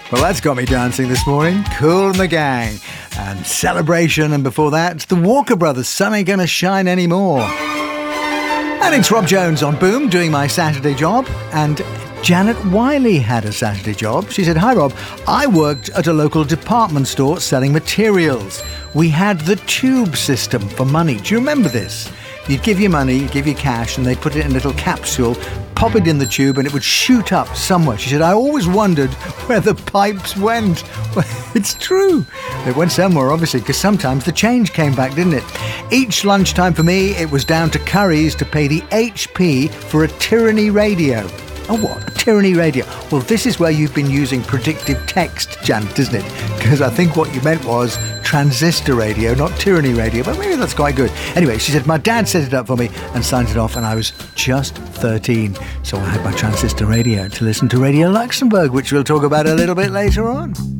Well, that's got me dancing this morning. Kool and the Gang and Celebration, and before that, the Walker Brothers, Sun Ain't Gonna Shine Anymore. And it's Rob Jones on Boom doing my Saturday job, and Janet Wiley had a Saturday job. She said, "Hi Rob, I worked at a local department store selling materials. We had the tube system for money. Do you remember this? You'd give your money, you'd give your cash, and they'd put it in a little capsule, pop it in the tube, and it would shoot up somewhere." She said, "I always wondered where the pipes went." Well, it's true. It went somewhere, obviously, because sometimes the change came back, didn't it? Each lunchtime for me, it was down to Curry's to pay the HP for a Tyranny radio. Oh, what? A Tyranny radio? Well, this is where you've been using predictive text, Janet, isn't it? Because I think what you meant was transistor radio, not Tyranny radio, but maybe that's quite good. Anyway, she said, my dad set it up for me and signed it off, and I was just 13. So I had my transistor radio to listen to Radio Luxembourg, which we'll talk about a little bit later on.